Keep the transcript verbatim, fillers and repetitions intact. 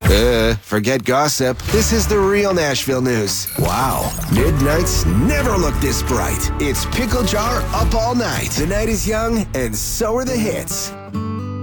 Uh, forget gossip. This is the real Nashville news. Wow, midnights never look this bright. It's Pickle Jar Up All Night. The night is young, and so are the hits.